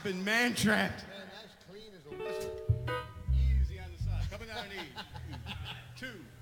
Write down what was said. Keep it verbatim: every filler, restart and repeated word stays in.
been man-trapped. Man, that's clean as a whistle. Easy on the side. Coming down an E. Two.